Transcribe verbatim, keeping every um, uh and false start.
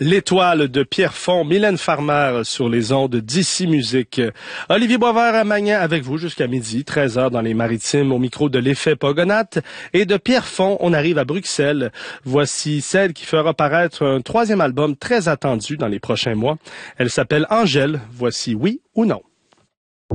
L'étoile de Pierrefonds, Mylène Farmer sur les ondes d'Ici Musique. Olivier Boisvert à Magnan avec vous jusqu'à midi, treize heures dans les Maritimes au micro de l'Effet Pogonatte. Et de Pierrefonds, on arrive à Bruxelles. Voici celle qui fera paraître un troisième album très attendu dans les prochains mois. Elle s'appelle Angèle. Voici Oui ou Non.